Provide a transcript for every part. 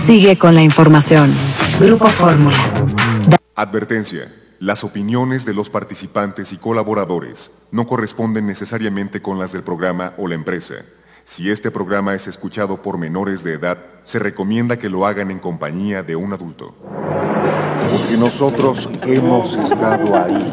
Sigue con la información. Grupo Fórmula. Advertencia. Las opiniones de los participantes y colaboradores no corresponden necesariamente con las del programa o la empresa. Si este programa es escuchado por menores de edad, se recomienda que lo hagan en compañía de un adulto. Porque nosotros hemos estado ahí.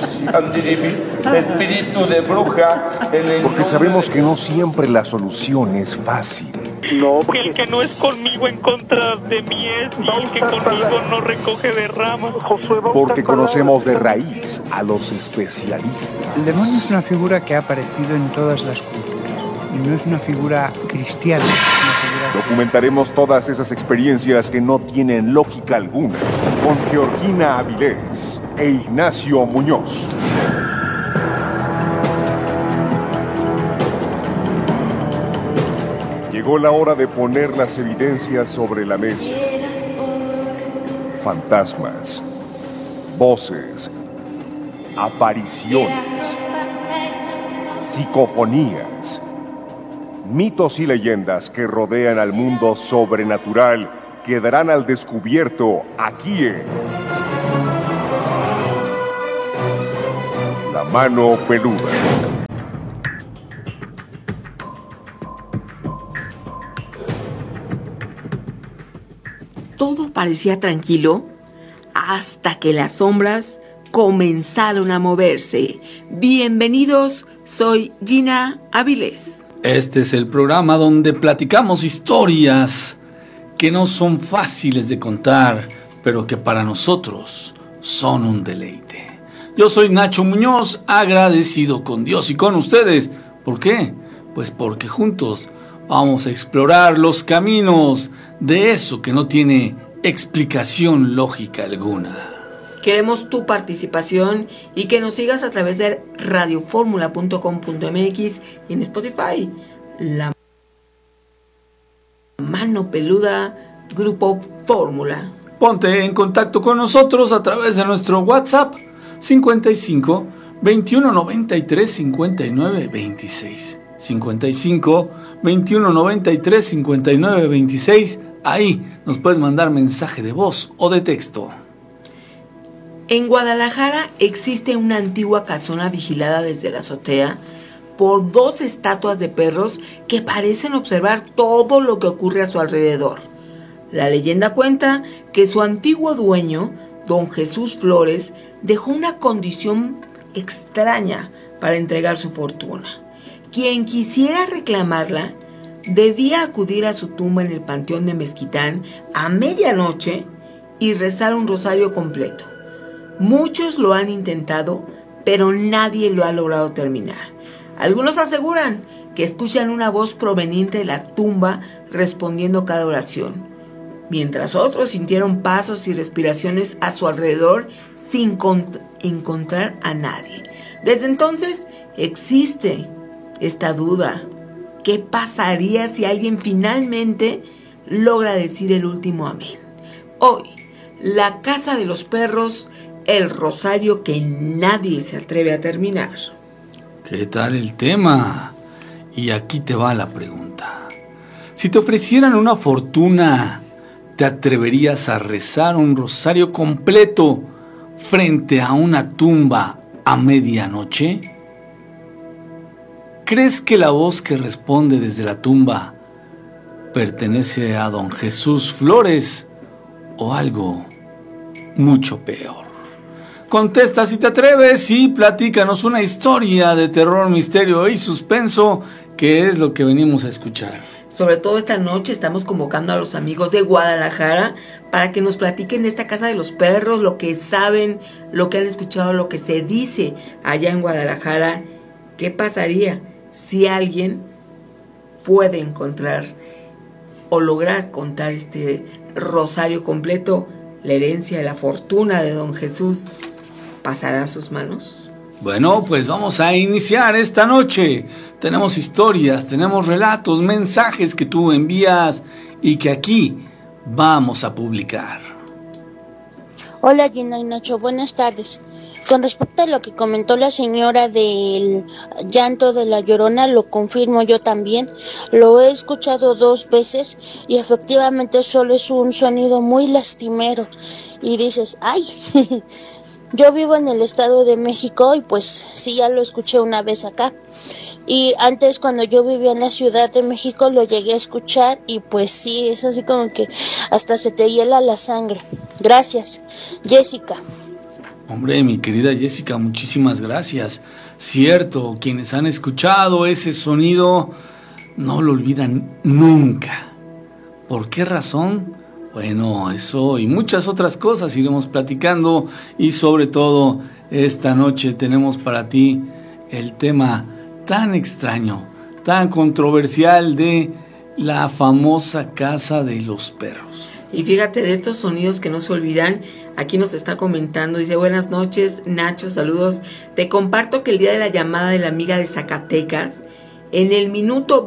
Espíritu de bruja. Porque sabemos que no siempre la solución es fácil. No, el que no es conmigo en contra de mí es, y el que conmigo no recoge de ramas. Porque conocemos de raíz a los especialistas. El demonio es una figura que ha aparecido en todas las culturas. Y no es una figura cristiana. Documentaremos todas esas experiencias que no tienen lógica alguna con Georgina Avilés e Ignacio Muñoz. Llegó la hora de poner las evidencias sobre la mesa. Fantasmas, voces, apariciones, psicofonías, mitos y leyendas que rodean al mundo sobrenatural quedarán al descubierto aquí en La Mano Peluda. Todo parecía tranquilo hasta que las sombras comenzaron a moverse. Bienvenidos, soy Gina Avilés. Este es el programa donde platicamos historias que no son fáciles de contar, pero que para nosotros son un deleite. Yo soy Nacho Muñoz, agradecido con Dios y con ustedes. ¿Por qué? Pues porque juntos vamos a explorar los caminos de eso que no tiene explicación lógica alguna. Queremos tu participación y que nos sigas a través de radioformula.com.mx y en Spotify. La Mano Peluda, Grupo Fórmula. Ponte en contacto con nosotros a través de nuestro WhatsApp 55 21 93 59 26. 55 21 93 59 26. Ahí nos puedes mandar mensaje de voz o de texto. En Guadalajara existe una antigua casona vigilada desde la azotea por 2 estatuas de perros que parecen observar todo lo que ocurre a su alrededor. La leyenda cuenta que su antiguo dueño, don Jesús Flores, dejó una condición extraña para entregar su fortuna. Quien quisiera reclamarla debía acudir a su tumba en el panteón de Mezquitán a medianoche y rezar un rosario completo. Muchos lo han intentado, pero nadie lo ha logrado terminar. Algunos aseguran que escuchan una voz proveniente de la tumba respondiendo cada oración, mientras otros sintieron pasos y respiraciones a su alrededor sin encontrar a nadie. Desde entonces existe esta duda. ¿Qué pasaría si alguien finalmente logra decir el último amén? Hoy, la casa de los perros, el rosario que nadie se atreve a terminar. ¿Qué tal el tema? Y aquí te va la pregunta. Si te ofrecieran una fortuna, ¿te atreverías a rezar un rosario completo frente a una tumba a medianoche? ¿Crees que la voz que responde desde la tumba pertenece a don Jesús Flores o algo mucho peor? Contesta si te atreves y platícanos una historia de terror, misterio y suspenso, que es lo que venimos a escuchar. Sobre todo esta noche estamos convocando a los amigos de Guadalajara para que nos platiquen de esta casa de los perros, lo que saben, lo que han escuchado, lo que se dice allá en Guadalajara. ¿Qué pasaría si alguien puede encontrar o lograr contar este rosario completo? La herencia de la fortuna de don Jesús pasará a sus manos. Bueno, pues vamos a iniciar esta noche. Tenemos historias, tenemos relatos, mensajes que tú envías y que aquí vamos a publicar. Hola Gina y Nacho, buenas tardes. Con respecto a lo que comentó la señora del llanto de la Llorona, lo confirmo yo también. Lo he escuchado 2 veces y efectivamente solo es un sonido muy lastimero. Y dices, ¡ay! Yo vivo en el Estado de México y pues sí, ya lo escuché una vez acá. Y antes, cuando yo vivía en la Ciudad de México, lo llegué a escuchar y pues sí, es así como que hasta se te hiela la sangre. Gracias, Jessica. Hombre, mi querida Jessica, muchísimas gracias. Cierto, quienes han escuchado ese sonido no lo olvidan nunca. ¿Por qué razón? Bueno, eso y muchas otras cosas iremos platicando, y sobre todo esta noche tenemos para ti el tema tan extraño, tan controversial de la famosa casa de los perros. Y fíjate, de estos sonidos que no se olvidan, aquí nos está comentando, dice: buenas noches, Nacho, saludos. Te comparto que el día de la llamada de la amiga de Zacatecas, en el minuto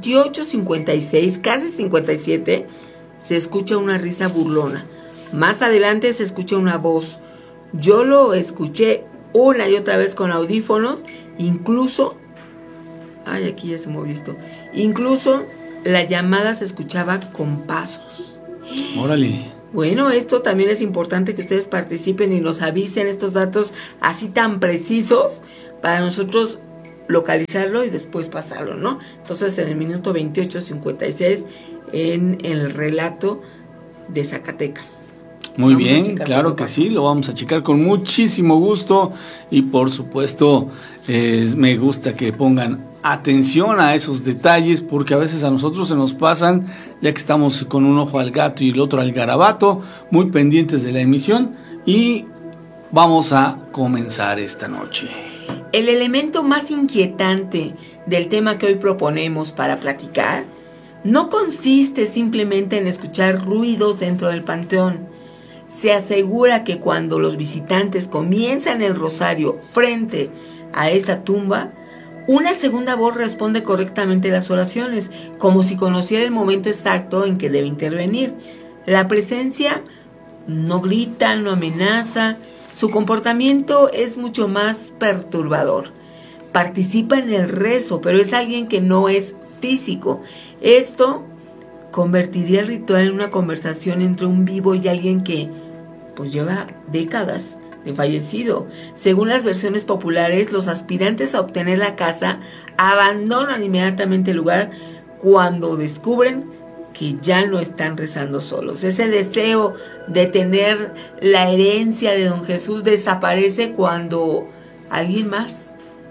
28:56, casi 57, se escucha una risa burlona. Más adelante se escucha una voz. Yo lo escuché una y otra vez con audífonos, incluso... Ay, aquí ya se movió esto. Incluso la llamada se escuchaba con pasos. Órale. Bueno, esto también es importante que ustedes participen y nos avisen estos datos así tan precisos para nosotros localizarlo y después pasarlo, ¿no? Entonces, en el minuto 28:56, en el relato de Zacatecas. Muy bien, claro que sí, lo vamos a checar con muchísimo gusto, y por supuesto me gusta que pongan atención a esos detalles, porque a veces a nosotros se nos pasan, ya que estamos con un ojo al gato y el otro al garabato, muy pendientes de la emisión, y vamos a comenzar esta noche. El elemento más inquietante del tema que hoy proponemos para platicar no consiste simplemente en escuchar ruidos dentro del panteón. Se asegura que cuando los visitantes comienzan el rosario frente a esa tumba, una segunda voz responde correctamente las oraciones, como si conociera el momento exacto en que debe intervenir. La presencia no grita, no amenaza, su comportamiento es mucho más perturbador. Participa en el rezo, pero es alguien que no es físico. Esto convertiría el ritual en una conversación entre un vivo y alguien que pues lleva décadas de fallecido. Según las versiones populares, los aspirantes a obtener la casa abandonan inmediatamente el lugar cuando descubren que ya no están rezando solos. Ese deseo de tener la herencia de Don Jesús desaparece cuando alguien más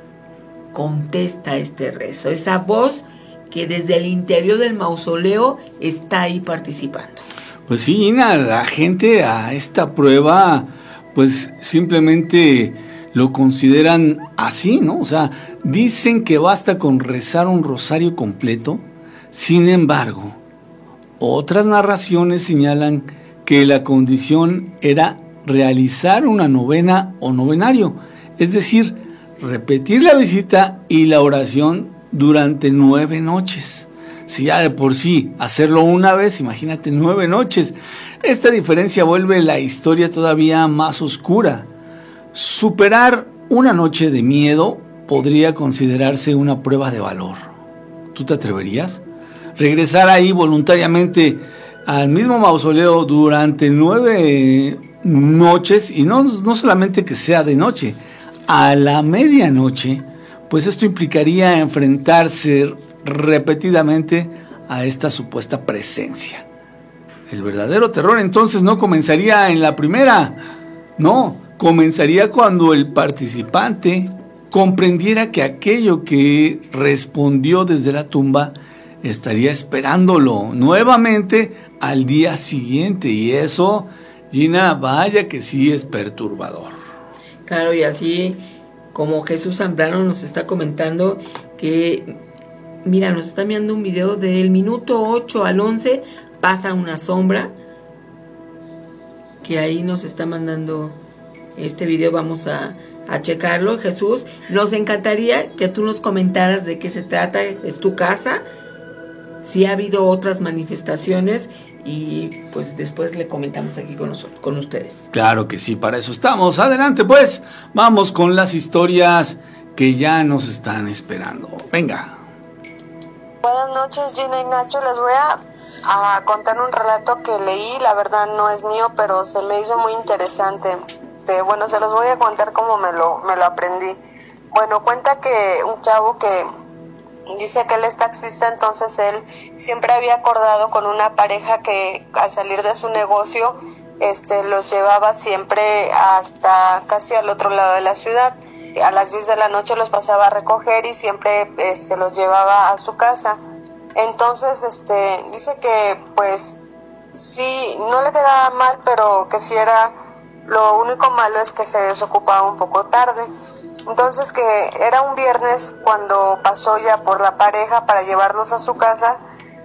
contesta este rezo. Esa voz que desde el interior del mausoleo está ahí participando. Pues sí, Ina, la gente a esta prueba pues simplemente lo consideran así, ¿no? O sea, dicen que basta con rezar un rosario completo. Sin embargo, otras narraciones señalan que la condición era realizar una novena o novenario, es decir, repetir la visita y la oración durante 9 noches. Si ya de por sí hacerlo una vez, imagínate 9 noches. Esta diferencia vuelve la historia todavía más oscura. Superar una noche de miedo podría considerarse una prueba de valor. ¿Tú te atreverías? Regresar ahí voluntariamente al mismo mausoleo durante 9 noches, y no solamente que sea de noche, a la medianoche, pues esto implicaría enfrentarse repetidamente a esta supuesta presencia. El verdadero terror entonces no comenzaría en la primera, no, comenzaría cuando el participante comprendiera que aquello que respondió desde la tumba estaría esperándolo nuevamente al día siguiente, y eso, Gina, vaya que sí es perturbador. Claro, y así como Jesús Zambrano nos está comentando que, mira, nos está enviando un video del minuto 8 al 11, pasa una sombra, que ahí nos está mandando este video, vamos a checarlo. Jesús, nos encantaría que tú nos comentaras de qué se trata, es tu casa, si ha habido otras manifestaciones y pues después le comentamos aquí con ustedes. Claro que sí, para eso estamos. Adelante pues, vamos con las historias que ya nos están esperando. Venga. Buenas noches, Gina y Nacho. Les voy a contar un relato que leí. La verdad no es mío, pero se me hizo muy interesante. Bueno, se los voy a contar como me lo aprendí. Bueno, cuenta que un chavo que dice que él es taxista, entonces él siempre había acordado con una pareja que al salir de su negocio los llevaba siempre hasta casi al otro lado de la ciudad. A las 10 de la noche los pasaba a recoger y siempre los llevaba a su casa. Entonces dice que pues sí, no le quedaba mal, pero que sí era, lo único malo es que se desocupaba un poco tarde. Entonces que era un viernes cuando pasó ya por la pareja para llevarlos a su casa,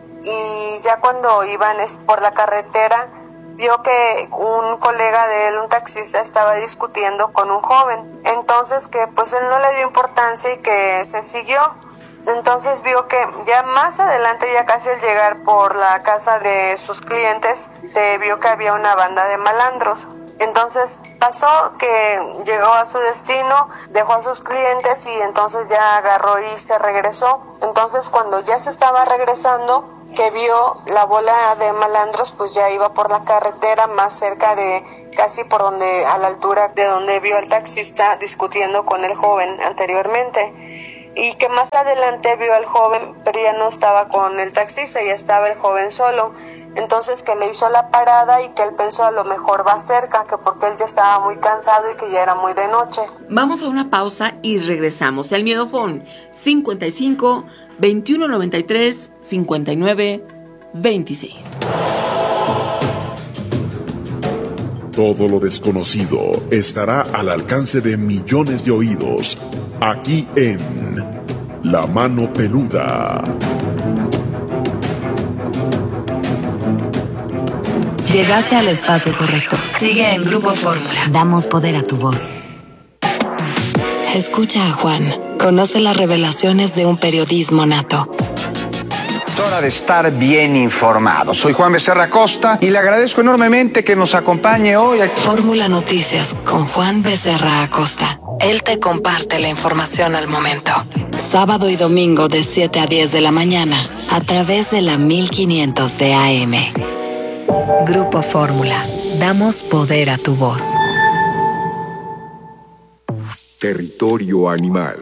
y ya cuando iban por la carretera vio que un colega de él, un taxista, estaba discutiendo con un joven. Entonces que pues él no le dio importancia y que se siguió. Entonces vio que ya más adelante, ya casi al llegar por la casa de sus clientes, vio que había una banda de malandros. Entonces pasó que llegó a su destino, dejó a sus clientes y entonces ya agarró y se regresó. Entonces cuando ya se estaba regresando, que vio la bola de malandros, pues ya iba por la carretera más cerca de casi por donde, a la altura de donde vio al taxista discutiendo con el joven anteriormente. Y que más adelante vio al joven, pero ya no estaba con el taxista, ya estaba el joven solo. Entonces que le hizo la parada y que él pensó a lo mejor va cerca, que porque él ya estaba muy cansado y que ya era muy de noche. Vamos a una pausa y regresamos. El Miedofón 55 21 93 59 26. Todo lo desconocido estará al alcance de millones de oídos, aquí en La Mano Peluda. Llegaste al espacio correcto. Sigue en Grupo Fórmula. Damos poder a tu voz. Escucha a Juan. Conoce las revelaciones de un periodismo nato. Hora de estar bien informado. Soy Juan Becerra Acosta y le agradezco enormemente que nos acompañe hoy aquí. Fórmula Noticias con Juan Becerra Acosta. Él te comparte la información al momento. Sábado y domingo de 7 a 10 de la mañana a través de la 1500 de AM. Grupo Fórmula. Damos poder a tu voz. Territorio animal.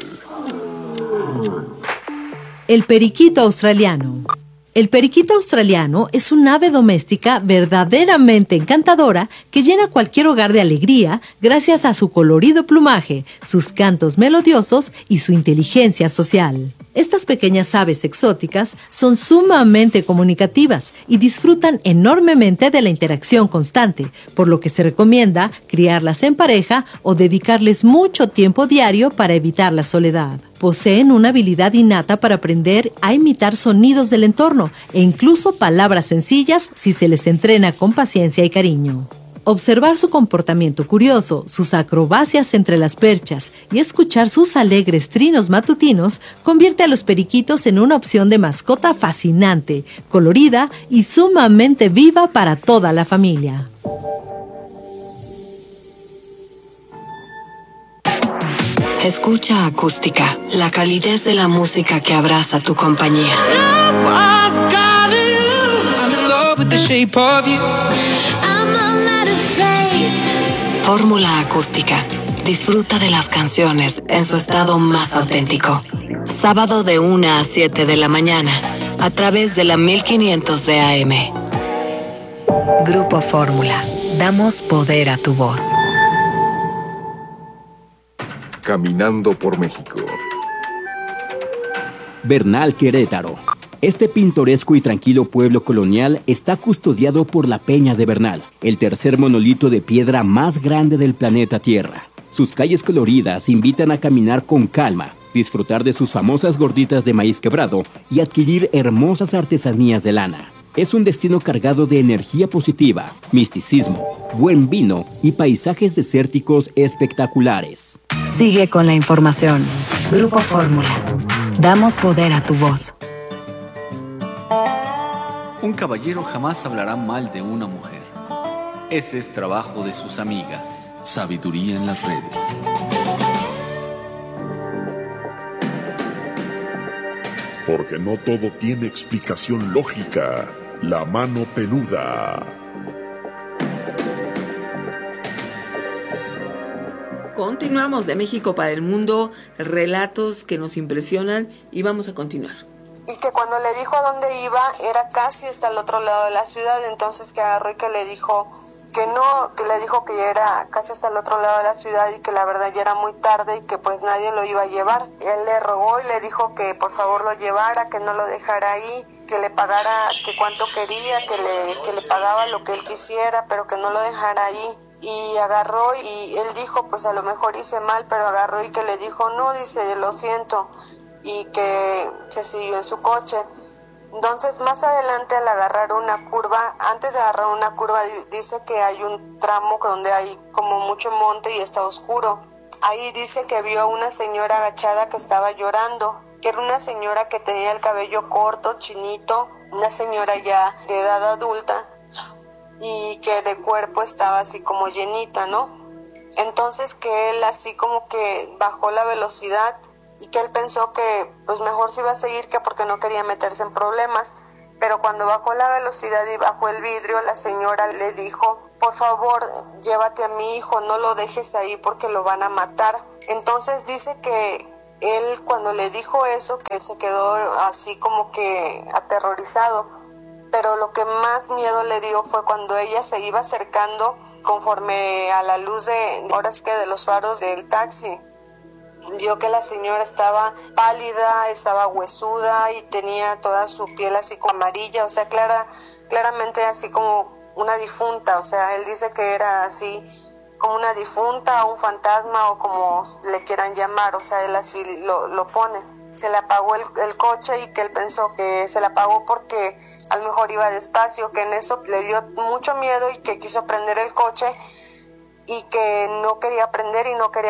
El periquito australiano. El periquito australiano es un ave doméstica verdaderamente encantadora que llena cualquier hogar de alegría gracias a su colorido plumaje, sus cantos melodiosos y su inteligencia social. Estas pequeñas aves exóticas son sumamente comunicativas y disfrutan enormemente de la interacción constante, por lo que se recomienda criarlas en pareja o dedicarles mucho tiempo diario para evitar la soledad. Poseen una habilidad innata para aprender a imitar sonidos del entorno e incluso palabras sencillas si se les entrena con paciencia y cariño. Observar su comportamiento curioso, sus acrobacias entre las perchas y escuchar sus alegres trinos matutinos convierte a los periquitos en una opción de mascota fascinante, colorida y sumamente viva para toda la familia. Escucha Acústica, la calidez de la música que abraza tu compañía. Fórmula Acústica. Disfruta de las canciones en su estado más auténtico. Sábado de 1 a 7 de la mañana, a través de la 1500 de AM. Grupo Fórmula. Damos poder a tu voz. Caminando por México. Bernal, Querétaro. Este pintoresco y tranquilo pueblo colonial está custodiado por la Peña de Bernal, el tercer monolito de piedra más grande del planeta Tierra. Sus calles coloridas invitan a caminar con calma, disfrutar de sus famosas gorditas de maíz quebrado y adquirir hermosas artesanías de lana. Es un destino cargado de energía positiva, misticismo, buen vino y paisajes desérticos espectaculares. Sigue con la información. Grupo Fórmula. Damos poder a tu voz. Un caballero jamás hablará mal de una mujer. Ese es trabajo de sus amigas. Sabiduría en las redes. Porque no todo tiene explicación lógica. La mano peluda. Continuamos de México para el mundo, relatos que nos impresionan y vamos a continuar. Y que cuando le dijo a dónde iba, era casi hasta el otro lado de la ciudad, entonces que agarró y que le dijo que no, que le dijo que ya era casi hasta el otro lado de la ciudad y que la verdad ya era muy tarde y que pues nadie lo iba a llevar. Él le rogó y le dijo que por favor lo llevara, que no lo dejara ahí, que le pagara, que cuánto quería, que le pagaba lo que él quisiera, pero que no lo dejara ahí. Y agarró y él dijo, pues a lo mejor hice mal, pero agarró y que le dijo, no, dice, lo siento, y que se siguió en su coche. Entonces más adelante al agarrar una curva, antes de agarrar una curva dice que hay un tramo donde hay como mucho monte y está oscuro. Ahí dice que vio a una señora agachada que estaba llorando, que era una señora que tenía el cabello corto, chinito, una señora ya de edad adulta, y que de cuerpo estaba así como llenita, ¿no? Entonces que él así como que bajó la velocidad y que él pensó que pues mejor se iba a seguir, que porque no quería meterse en problemas, pero cuando bajó la velocidad y bajó el vidrio, la señora le dijo, por favor, llévate a mi hijo, no lo dejes ahí porque lo van a matar. Entonces dice que él cuando le dijo eso, que se quedó así como que aterrorizado. Pero lo que más miedo le dio fue cuando ella se iba acercando conforme a la luz de los faros del taxi. Vio que la señora estaba pálida, estaba huesuda y tenía toda su piel así como amarilla, o sea, claramente así como una difunta. O sea, él dice que era así como una difunta o un fantasma o como le quieran llamar, o sea, él así lo pone. Se le apagó el coche y que él pensó que se le apagó porque a lo mejor iba despacio, que en eso le dio mucho miedo y que quiso prender el coche y que no quería prender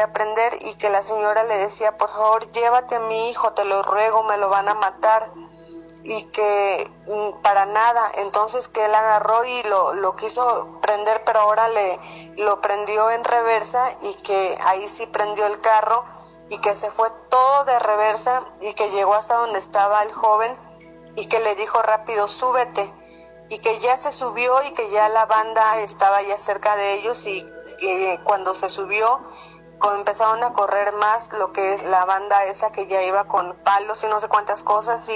y que la señora le decía, por favor, llévate a mi hijo, te lo ruego, me lo van a matar, y que para nada. Entonces que él agarró y lo quiso prender, pero ahora lo prendió en reversa y que ahí sí prendió el carro y que se fue todo de reversa y que llegó hasta donde estaba el joven y que le dijo rápido, súbete, y que ya se subió y que ya la banda estaba ya cerca de ellos y que cuando se subió empezaron a correr más lo que es la banda esa que ya iba con palos y no sé cuántas cosas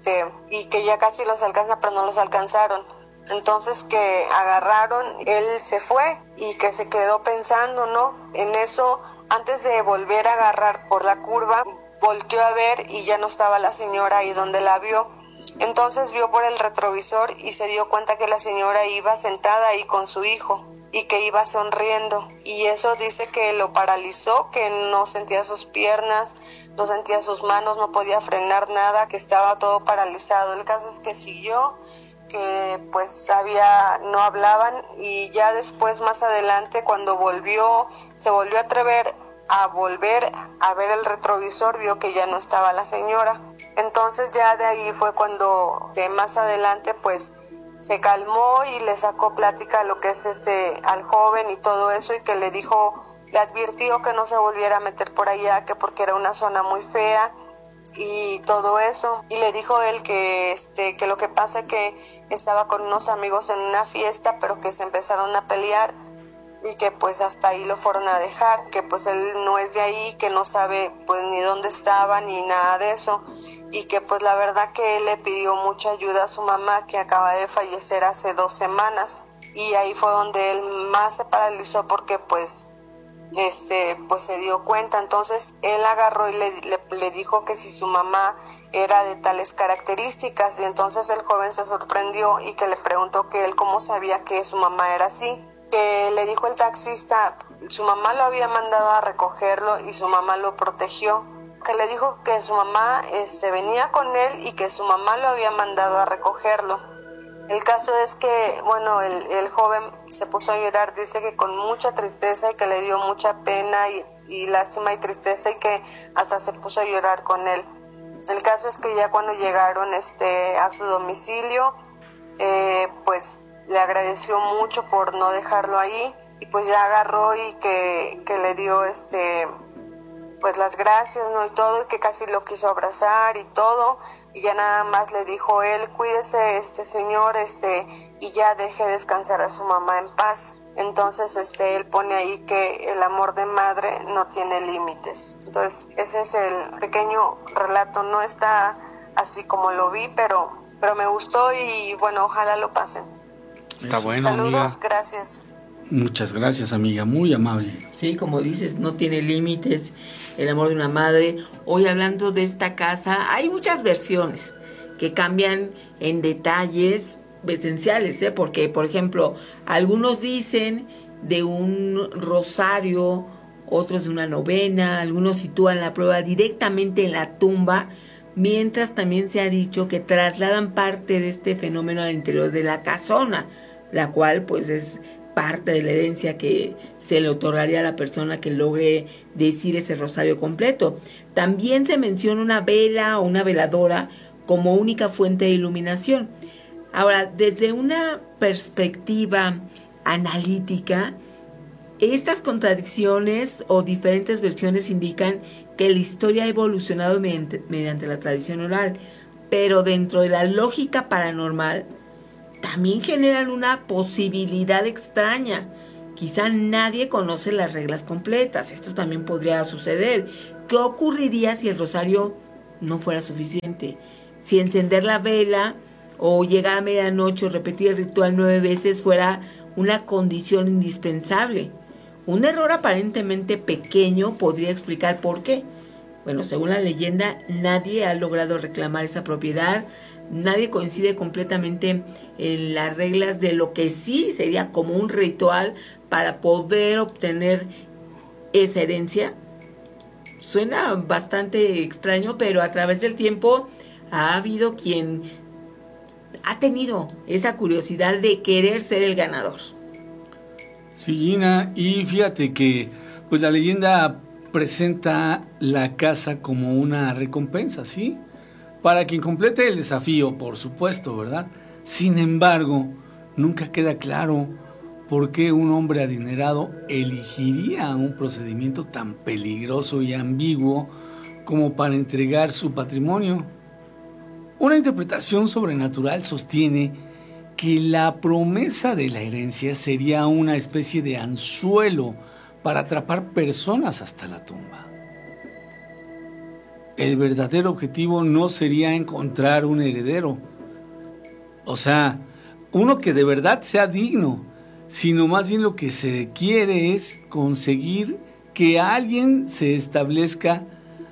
y que ya casi los alcanza pero no los alcanzaron. Entonces que agarraron, él se fue y que se quedó pensando, ¿no? En eso, antes de volver a agarrar por la curva, volteó a ver y ya no estaba la señora ahí donde la vio. Entonces vio por el retrovisor y se dio cuenta que la señora iba sentada ahí con su hijo y que iba sonriendo, y eso dice que lo paralizó, que no sentía sus piernas, no sentía sus manos, no podía frenar nada, que estaba todo paralizado. El caso es que siguió, que pues no hablaban, y ya después más adelante cuando se volvió a atrever a volver a ver el retrovisor, vio que ya no estaba la señora. Entonces ya de ahí fue cuando más adelante pues se calmó y le sacó plática a lo que es al joven y todo eso, y que le advirtió que no se volviera a meter por allá, que porque era una zona muy fea y todo eso. Y le dijo él que lo que pasa que estaba con unos amigos en una fiesta, pero que se empezaron a pelear y que pues hasta ahí lo fueron a dejar, que pues él no es de ahí, que no sabe pues ni dónde estaba ni nada de eso, y que pues la verdad que él le pidió mucha ayuda a su mamá, que acaba de fallecer hace 2 semanas, y ahí fue donde él más se paralizó porque pues se dio cuenta. Entonces él agarró y le dijo que si su mamá era de tales características, y entonces el joven se sorprendió y que le preguntó que él cómo sabía que su mamá era así, que le dijo el taxista, su mamá lo había mandado a recogerlo y su mamá lo protegió, que le dijo que su mamá venía con él y que su mamá lo había mandado a recogerlo. El caso es que, bueno, el joven se puso a llorar, dice que con mucha tristeza y que le dio mucha pena y lástima y tristeza, y que hasta se puso a llorar con él. El caso es que ya cuando llegaron a su domicilio, pues le agradeció mucho por no dejarlo ahí, y pues ya agarró y que le dio pues las gracias, ¿no? Y todo, y que casi lo quiso abrazar y todo, y ya nada más le dijo él: cuídese, señor, y ya deje descansar a su mamá en paz. Entonces, él pone ahí que el amor de madre no tiene límites. Entonces, ese es el pequeño relato, no está así como lo vi, pero me gustó, y bueno, ojalá lo pasen. Está bueno, saludos, amiga. Gracias. Muchas gracias, amiga, muy amable. Sí, como dices, no tiene límites el amor de una madre. Hoy, hablando de esta casa, hay muchas versiones que cambian en detalles esenciales, porque, por ejemplo, algunos dicen de un rosario, otros de una novena, algunos sitúan la prueba directamente en la tumba, mientras también se ha dicho que trasladan parte de este fenómeno al interior de la casona, la cual pues es parte de la herencia que se le otorgaría a la persona que logre decir ese rosario completo. También se menciona una vela o una veladora como única fuente de iluminación. Ahora, desde una perspectiva analítica, estas contradicciones o diferentes versiones indican que la historia ha evolucionado mediante la tradición oral, pero dentro de la lógica paranormal también generan una posibilidad extraña. Quizá nadie conoce las reglas completas. Esto también podría suceder. ¿Qué ocurriría si el rosario no fuera suficiente? Si encender la vela o llegar a medianoche o repetir el ritual 9 veces fuera una condición indispensable. Un error aparentemente pequeño podría explicar por qué. Bueno, según la leyenda, nadie ha logrado reclamar esa propiedad, nadie coincide completamente en las reglas de lo que sí sería como un ritual para poder obtener esa herencia. Suena bastante extraño, pero a través del tiempo ha habido quien ha tenido esa curiosidad de querer ser el ganador. Sí, Gina, y fíjate que pues la leyenda presenta la casa como una recompensa, ¿sí? Para quien complete el desafío, por supuesto, ¿verdad? Sin embargo, nunca queda claro por qué un hombre adinerado elegiría un procedimiento tan peligroso y ambiguo como para entregar su patrimonio. Una interpretación sobrenatural sostiene que la promesa de la herencia sería una especie de anzuelo para atrapar personas hasta la tumba. El verdadero objetivo no sería encontrar un heredero, o sea, uno que de verdad sea digno, sino más bien lo que se quiere es conseguir que alguien se establezca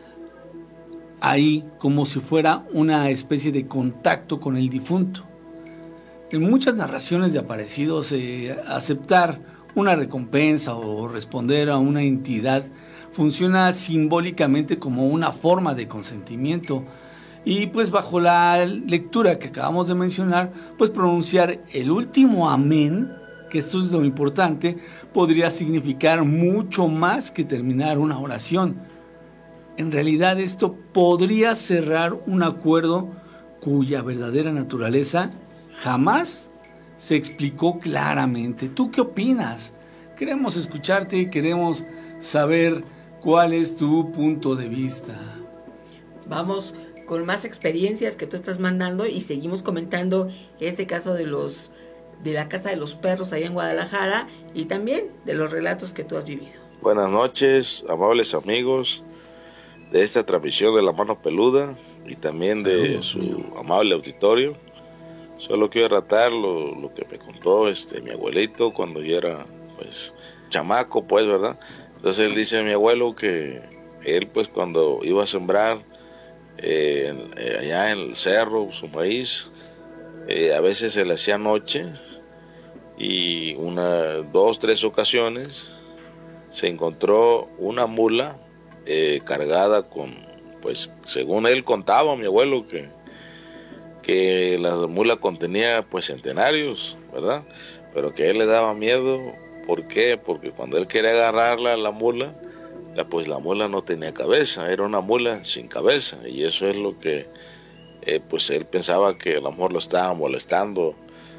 ahí como si fuera una especie de contacto con el difunto. En muchas narraciones de aparecidos, aceptar una recompensa o responder a una entidad funciona simbólicamente como una forma de consentimiento, y pues bajo la lectura que acabamos de mencionar, pues pronunciar el último amén, que esto es lo importante, podría significar mucho más que terminar una oración. En realidad esto podría cerrar un acuerdo cuya verdadera naturaleza jamás se explicó claramente. ¿Tú qué opinas? Queremos escucharte y queremos saber cuál es tu punto de vista. Vamos con más experiencias que tú estás mandando y seguimos comentando este caso de la Casa de los Perros allá en Guadalajara y también de los relatos que tú has vivido. Buenas noches, amables amigos de esta transmisión de La Mano Peluda y también de su amable auditorio. Solo quiero relatar lo que me contó mi abuelito cuando yo era pues chamaco, pues, ¿verdad? Entonces él dice a mi abuelo que él pues cuando iba a sembrar allá en el cerro su maíz, a veces se le hacía noche y 2, 3 ocasiones se encontró una mula cargada con, pues según él contaba mi abuelo que la mula contenía pues centenarios, ¿verdad? Pero que a él le daba miedo. ¿Por qué? Porque cuando él quería agarrarla, la mula no tenía cabeza, era una mula sin cabeza, y eso es lo que pues él pensaba que a lo mejor lo estaba molestando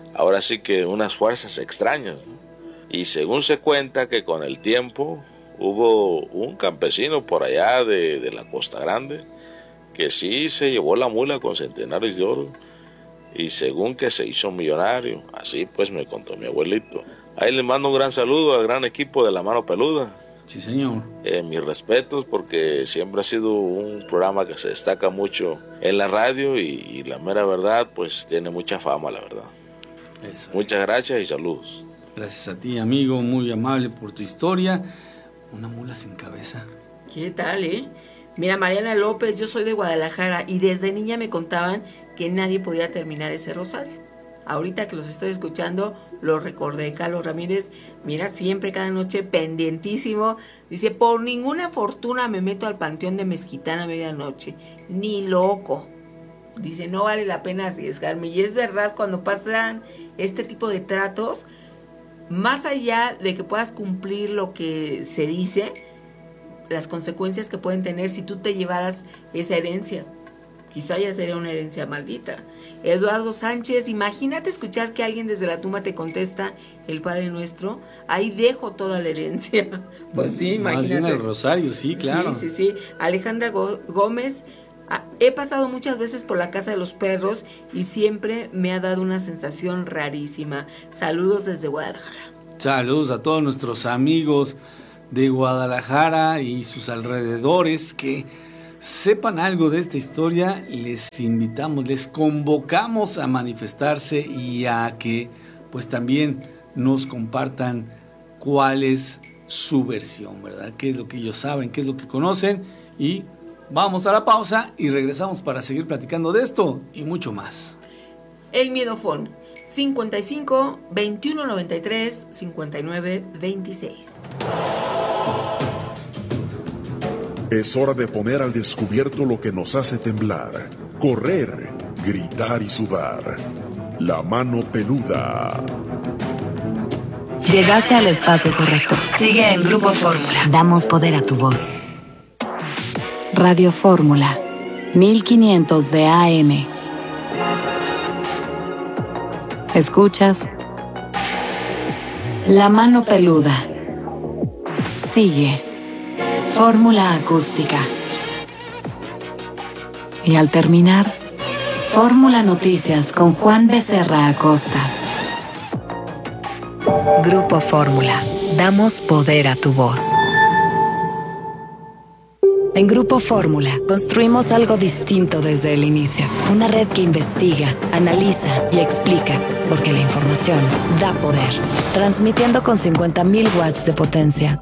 ahora sí que unas fuerzas extrañas, ¿no? Y según se cuenta que con el tiempo hubo un campesino por allá de la Costa Grande que sí se llevó la mula con centenares de oro y según que se hizo millonario. Así pues me contó mi abuelito. Ahí le mando un gran saludo al gran equipo de La Mano Peluda. Sí, señor. Mis respetos, porque siempre ha sido un programa que se destaca mucho en la radio y la mera verdad, pues tiene mucha fama, la verdad. Eso. Muchas gracias y saludos. Gracias a ti, amigo, muy amable por tu historia. Una mula sin cabeza. ¿Qué tal, Mira, Mariana López, yo soy de Guadalajara y desde niña me contaban que nadie podía terminar ese rosario. Ahorita que los estoy escuchando, lo recordé. Carlos Ramírez, mira, siempre cada noche pendientísimo. Dice, por ninguna fortuna me meto al panteón de Mezquitán a medianoche. Ni loco. Dice, no vale la pena arriesgarme. Y es verdad, cuando pasan este tipo de tratos, más allá de que puedas cumplir lo que se dice, las consecuencias que pueden tener si tú te llevaras esa herencia. Quizá ya sería una herencia maldita. Eduardo Sánchez, imagínate escuchar que alguien desde la tumba te contesta el Padre Nuestro. Ahí dejo toda la herencia. Pues sí, imagínate. Más bien el rosario, sí, claro. Sí. Alejandra Gómez, he pasado muchas veces por la casa de los perros y siempre me ha dado una sensación rarísima. Saludos desde Guadalajara. Saludos a todos nuestros amigos de Guadalajara y sus alrededores que sepan algo de esta historia. Les invitamos, les convocamos a manifestarse y a que pues también nos compartan cuál es su versión, ¿verdad? Qué es lo que ellos saben, qué es lo que conocen. Y vamos a la pausa y regresamos para seguir platicando de esto y mucho más. El Miedofón 55 21 93 59 26. Es hora de poner al descubierto lo que nos hace temblar, correr, gritar y sudar. La Mano Peluda. Llegaste al espacio correcto. Sigue en Grupo Fórmula. Damos poder a tu voz. Radio Fórmula, 1500 de AM. ¿Escuchas? La Mano Peluda. Sigue. Fórmula acústica. Y al terminar, Fórmula Noticias con Juan Becerra Acosta. Grupo Fórmula. Damos poder a tu voz. En Grupo Fórmula construimos algo distinto desde el inicio. Una red que investiga, analiza y explica, porque la información da poder. Transmitiendo con 50.000 watts de potencia.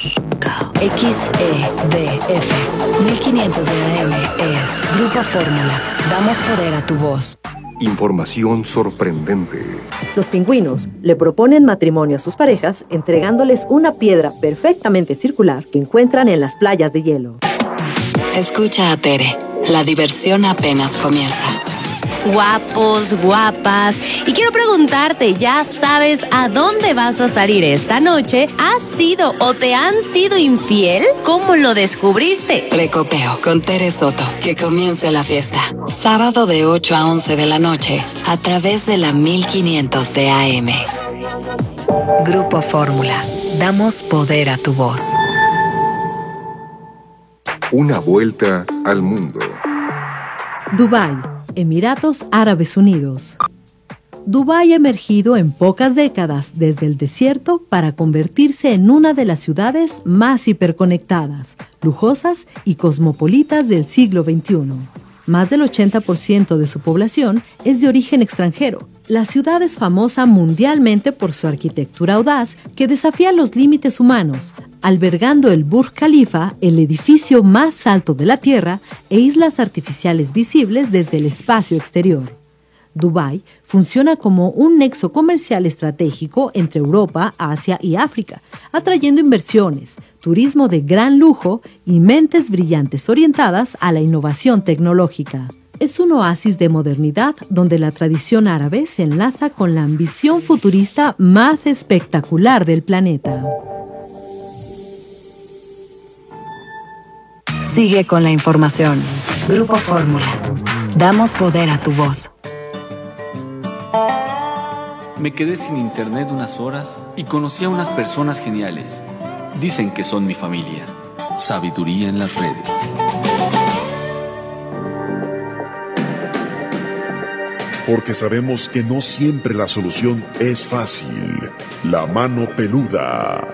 XEDF 1500 de AM es Grupo Fórmula. Damos poder a tu voz. Información sorprendente. Los pingüinos le proponen matrimonio a sus parejas entregándoles una piedra perfectamente circular que encuentran en las playas de hielo. Escucha a Tere. La diversión apenas comienza. Guapos, guapas. Y quiero preguntarte, ¿ya sabes a dónde vas a salir esta noche? ¿Has sido o te han sido infiel? ¿Cómo lo descubriste? Precopeo con Tere Soto. Que comience la fiesta. Sábado de 8 a 11 de la noche a través de la 1500 de AM. Grupo Fórmula. Damos poder a tu voz. Una vuelta al mundo. Dubái, Emiratos Árabes Unidos. Dubái ha emergido en pocas décadas desde el desierto para convertirse en una de las ciudades más hiperconectadas, lujosas y cosmopolitas del siglo XXI. Más del 80% de su población es de origen extranjero. La ciudad es famosa mundialmente por su arquitectura audaz que desafía los límites humanos, albergando el Burj Khalifa, el edificio más alto de la Tierra, e islas artificiales visibles desde el espacio exterior. Dubái funciona como un nexo comercial estratégico entre Europa, Asia y África, atrayendo inversiones, turismo de gran lujo y mentes brillantes orientadas a la innovación tecnológica. Es un oasis de modernidad donde la tradición árabe se enlaza con la ambición futurista más espectacular del planeta. Sigue con la información. Grupo Fórmula. Damos poder a tu voz. Me quedé sin internet unas horas y conocí a unas personas geniales. Dicen que son mi familia. Sabiduría en las redes. Porque sabemos que no siempre la solución es fácil. La mano peluda.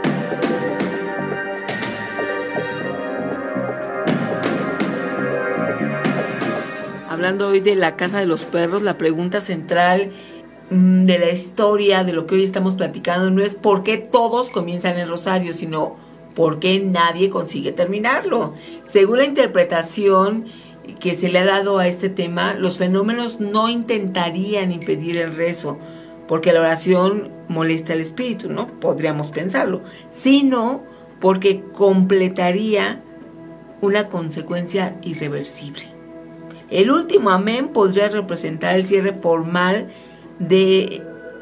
Hablando hoy de la Casa de los Perros, la pregunta central de la historia, de lo que hoy estamos platicando, no es por qué todos comienzan el rosario, sino por qué nadie consigue terminarlo. Según la interpretación que se le ha dado a este tema, los fenómenos no intentarían impedir el rezo, porque la oración molesta al espíritu, ¿no? Podríamos pensarlo, sino porque completaría una consecuencia irreversible. El último amén podría representar el cierre formal de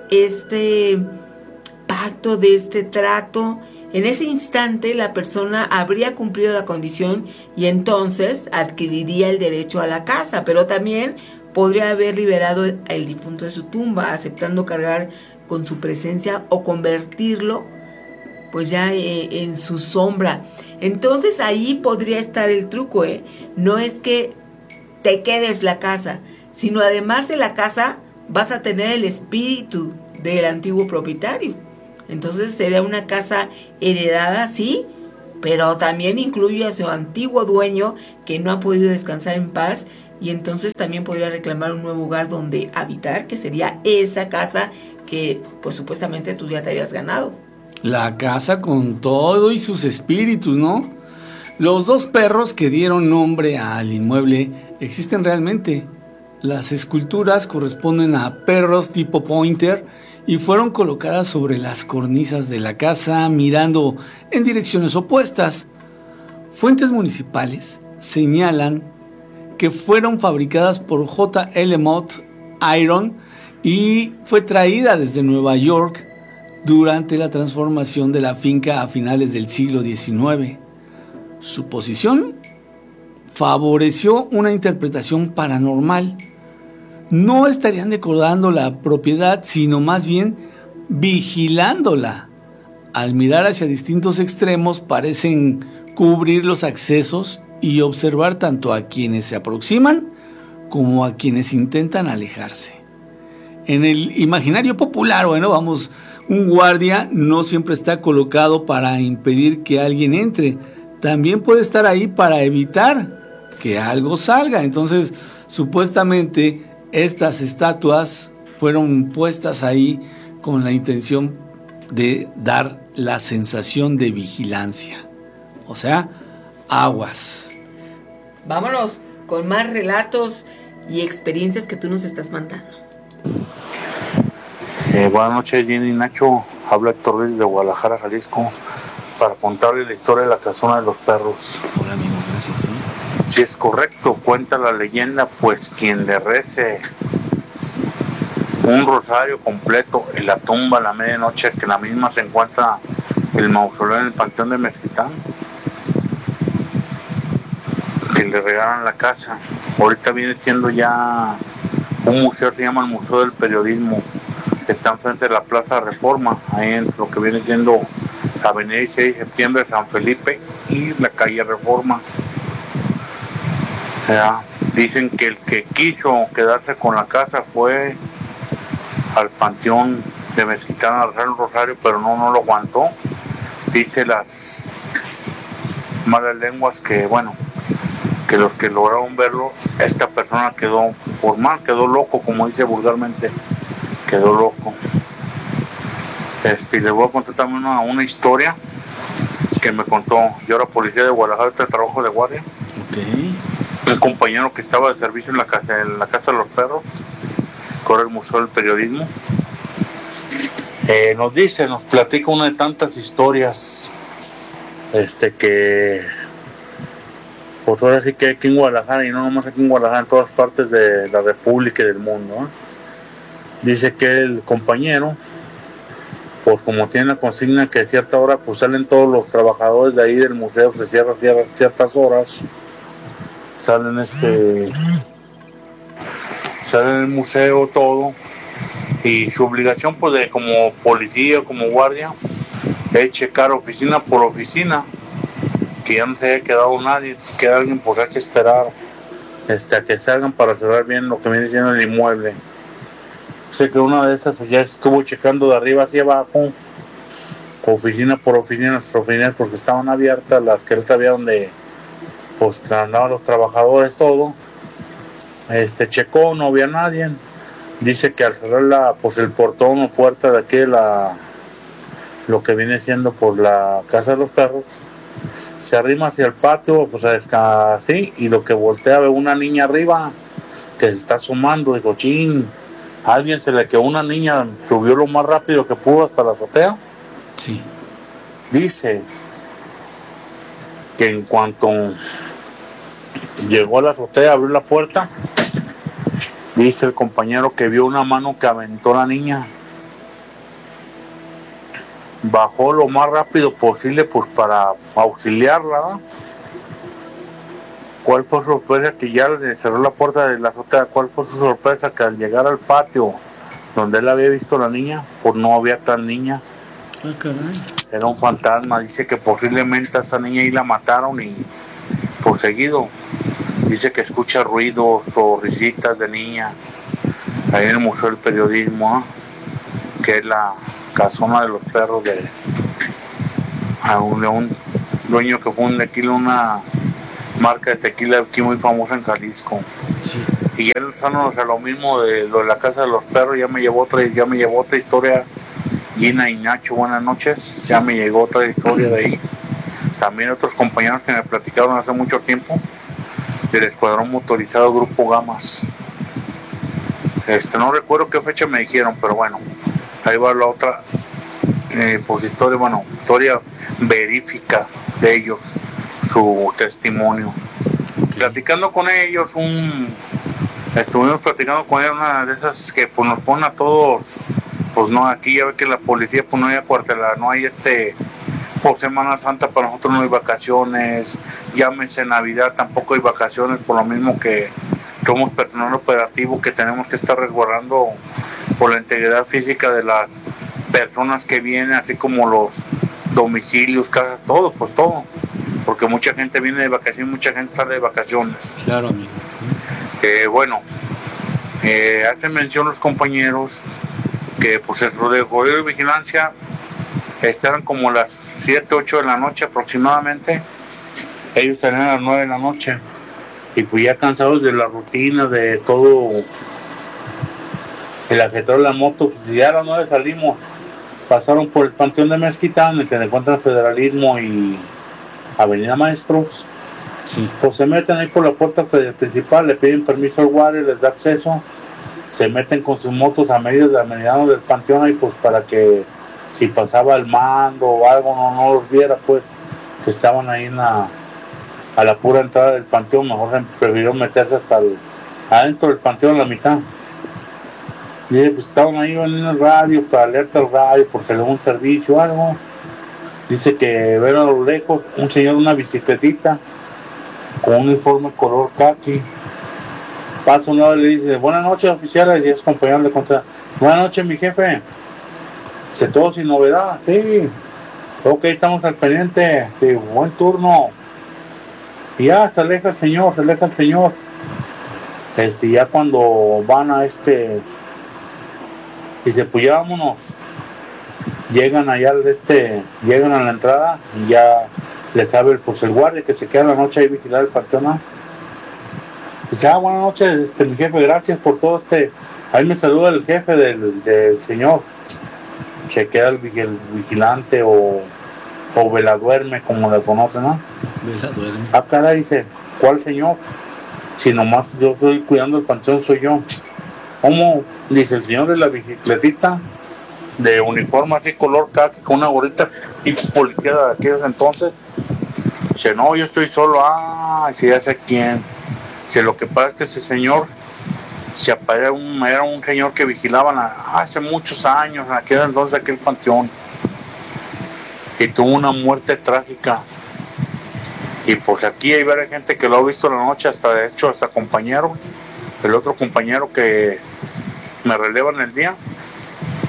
este pacto, de este trato. En ese instante la persona habría cumplido la condición y entonces adquiriría el derecho a la casa, pero también podría haber liberado al difunto de su tumba, aceptando cargar con su presencia o convertirlo pues ya en su sombra. Entonces ahí podría estar el truco, no es que te quedes la casa, sino además de la casa vas a tener el espíritu del antiguo propietario. Entonces sería una casa heredada, sí, pero también incluye a su antiguo dueño que no ha podido descansar en paz, y entonces también podría reclamar un nuevo hogar donde habitar, que sería esa casa que pues supuestamente tú ya te habías ganado. La casa con todo y sus espíritus, ¿no? Los dos perros que dieron nombre al inmueble existen realmente. Las esculturas corresponden a perros tipo pointer y fueron colocadas sobre las cornisas de la casa mirando en direcciones opuestas. Fuentes municipales señalan que fueron fabricadas por J.L. Mott Iron y fue traída desde Nueva York durante la transformación de la finca a finales del siglo XIX. Su posición favoreció una interpretación paranormal. No estarían decorando la propiedad, sino más bien vigilándola. Al mirar hacia distintos extremos parecen cubrir los accesos y observar tanto a quienes se aproximan como a quienes intentan alejarse. En el imaginario popular, un guardia no siempre está colocado para impedir que alguien entre. También puede estar ahí para evitar que algo salga. Entonces, supuestamente, estas estatuas fueron puestas ahí con la intención de dar la sensación de vigilancia. O sea, aguas. Vámonos con más relatos y experiencias que tú nos estás mandando. Buenas noches, Jenny y Nacho. Habla Héctor Ruiz de Guadalajara, Jalisco, para contarle la historia de la casona de los perros. Hola, amigo, gracias. ¿Sí? Si es correcto, cuenta la leyenda, pues quien le rece un rosario completo en la tumba a la medianoche, que en la misma se encuentra el mausoleo en el Panteón de Mezquitán, que le regalan la casa. Ahorita viene siendo ya un museo, se llama el Museo del Periodismo, que está enfrente de la Plaza Reforma, ahí en lo que viene siendo la avenida 16 de septiembre, San Felipe y la calle Reforma. Dicen que el que quiso quedarse con la casa fue al Panteón de Mezquitán a rezar el rosario, pero no lo aguantó. Dice las malas lenguas que que los que lograron verlo, esta persona quedó loco, como dice vulgarmente, quedó loco. Les voy a contar también una historia que me contó. Yo era policía de Guadalajara, trabajo de guardia. Okay. Un compañero que estaba de servicio en la casa de los perros, corre el Museo del Periodismo. Nos platica una de tantas historias, que pues ahora sí que aquí en Guadalajara, y no nomás aquí en Guadalajara, en todas partes de la República y del mundo, ¿eh? Dice que el compañero, pues como tiene la consigna que a cierta hora pues salen todos los trabajadores de ahí del museo, se cierra ciertas horas, salen el museo todo, Y su obligación, pues, de como policía, como guardia, es checar oficina por oficina, que ya no se haya quedado nadie. Si queda alguien, pues hay que esperar a que salgan para cerrar bien lo que viene siendo el inmueble. Sé que una de esas pues, ya estuvo checando de arriba hacia abajo, oficina por oficina, las oficinas, porque estaban abiertas, las que él sabía donde pues andaban los trabajadores, todo. Checó, no había nadie. Dice que al cerrar el portón o puerta de aquí, lo que viene siendo pues la casa de los perros, se arrima hacia el patio, pues así, y lo que voltea ve una niña arriba que se está asomando. Dijo, chin, a alguien se le quedó una niña, subió lo más rápido que pudo hasta la azotea. Sí. Dice que en cuanto llegó a la azotea, abrió la puerta, dice el compañero que vio una mano que aventó a la niña. Bajó lo más rápido posible pues para auxiliarla, ¿no? ¿Cuál fue su sorpresa? Que ya le cerró la puerta de la azotea. ¿Cuál fue su sorpresa? Que al llegar al patio donde él había visto a la niña, pues no había tal niña. Ah, caray. Era un fantasma. Dice que posiblemente a esa niña ahí la mataron y por seguido dice que escucha ruidos o risitas de niña ahí en el Museo del Periodismo, ¿eh? Que es la casona de los perros de un dueño que funde aquí una marca de tequila aquí muy famosa en Jalisco. Sí. Y ya usándonos a lo mismo de lo de la casa de los perros, ya me llevó otra historia. Gina y Nacho, buenas noches. Sí. Ya me llegó otra historia de ahí. También otros compañeros que me platicaron hace mucho tiempo del escuadrón motorizado Grupo Gamas. No recuerdo qué fecha me dijeron, pero bueno, ahí va la otra pues historia verífica de ellos, su testimonio. Platicando con ellos, estuvimos platicando con ellos, una de esas que pues nos ponen a todos, pues no, aquí ya ve que la policía pues no hay cuartelada, no hay por Semana Santa para nosotros no hay vacaciones, llámese Navidad, tampoco hay vacaciones, por lo mismo que somos personal operativo que tenemos que estar resguardando por la integridad física de las personas que vienen, así como los domicilios, casas, todo, porque mucha gente viene de vacaciones, mucha gente sale de vacaciones. Claro, amigo. Hacen mención los compañeros que pues el rodeo de vigilancia eran como las 7, 8 de la noche aproximadamente, ellos salían a las 9 de la noche. Y pues ya cansados de la rutina, de todo el ajetreo de la moto, pues ya a las 9 salimos, pasaron por el Panteón de Mezquitán, en que se encuentran Federalismo y Avenida Maestros. Sí. Pues se meten ahí por la puerta principal, le piden permiso al guardia, les da acceso, se meten con sus motos a medio de la mediana del Panteón ahí, pues para que si pasaba el mando o algo no los viera, pues que estaban ahí a la pura entrada del Panteón. Mejor prefirieron meterse hasta adentro del Panteón, a la mitad. Y pues estaban ahí en el radio, para alerta al radio, porque algún servicio o algo. Dice que ven a lo lejos un señor, una bicicletita, con un uniforme color khaki. Pasa un lado y le dice, buenas noches oficiales, y es compañero le contesta, buenas noches mi jefe. Dice, todo sin novedad, sí. Ok, estamos al pendiente, sí, buen turno. Y ya se aleja el señor. Ya cuando van dice, pues ya vámonos. Llegan allá llegan a la entrada y ya les sabe el guardia que se queda la noche ahí vigilar el panteón. Dice, buenas noches, mi jefe, gracias por todo ahí me saluda el jefe del señor. Se queda el vigilante o veladuerme, como le conocen, ¿no? Veladuerme. Caray, dice, ¿cuál señor? Si nomás yo estoy cuidando el panteón, soy yo. ¿Cómo? Dice, el señor de la bicicletita, de uniforme así color khaki, con una gorrita y policía de aquellos entonces. Dice, no, yo estoy solo. Si ya sé quién. Dice, lo que pasa es que ese señor era un señor que vigilaban hace muchos años, en aquel entonces, aquel panteón, y tuvo una muerte trágica. Y pues aquí hay varias gente que lo ha visto en la noche, hasta compañeros. El otro compañero que me releva en el día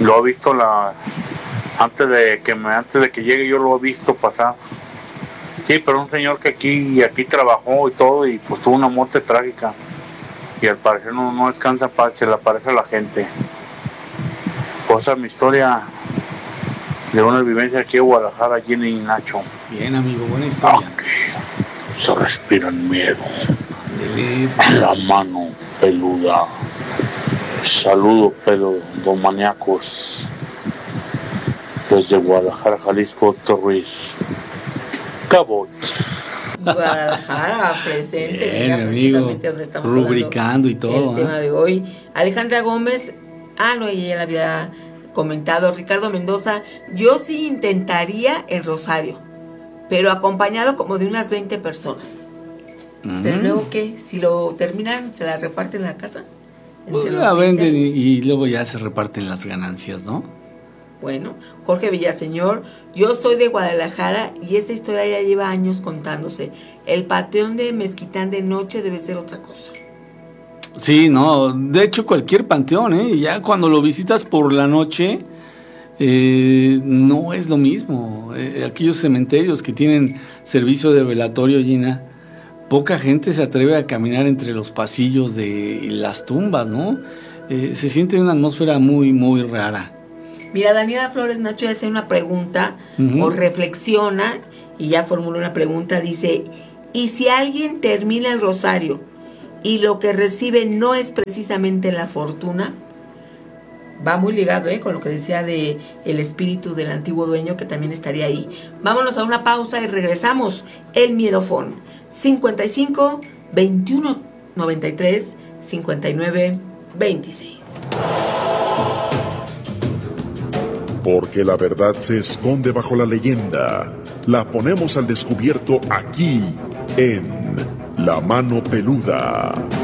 Lo he visto antes de que llegue, yo lo he visto pasar. Sí, pero un señor que aquí trabajó y todo, y pues tuvo una muerte trágica. Y al parecer no descansa en paz, se le aparece a la gente. Pues esa es mi historia de una vivencia aquí en Guadalajara, Jenny y Nacho. Bien, amigo, buena historia. Aquí se respira el miedo. La mano peluda. Saludos, peludomaniacos. Desde Guadalajara, Jalisco, Héctor Ruiz. Cabot. Guadalajara presente, bien, mira, amigo, precisamente donde estamos rubricando y todo. El tema de hoy. Alejandra Gómez, no, ella la había comentado. Ricardo Mendoza, yo sí intentaría el rosario, pero acompañado como de unas 20 personas. Pero luego, ¿qué? Si lo terminan, ¿se la reparten en la casa? Pues la venden y luego ya se reparten las ganancias, ¿no? Bueno, Jorge Villaseñor, yo soy de Guadalajara y esta historia ya lleva años contándose. El panteón de Mezquitán de noche debe ser otra cosa. Sí, no, de hecho cualquier panteón, ya cuando lo visitas por la noche, no es lo mismo. Aquellos cementerios que tienen servicio de velatorio, Gina, poca gente se atreve a caminar entre los pasillos de las tumbas, ¿no? Se siente una atmósfera muy, muy rara. Mira, Daniela Flores Nacho hace una pregunta o reflexiona y ya formula una pregunta, dice, ¿y si alguien termina el rosario y lo que recibe no es precisamente la fortuna? Va muy ligado con lo que decía de el espíritu del antiguo dueño, que también estaría ahí. Vámonos a una pausa y regresamos. El Miedofón 55 21 93 59 26. Porque la verdad se esconde bajo la leyenda. La ponemos al descubierto aquí, en La Mano Peluda.